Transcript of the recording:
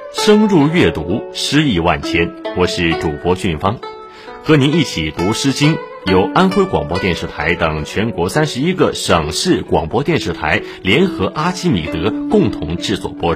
深入阅读，诗意万千。我是主播俊芳，和您一起读《诗经》，由安徽广播电视台等全国31个省市广播电视台联合阿基米德共同制作播出。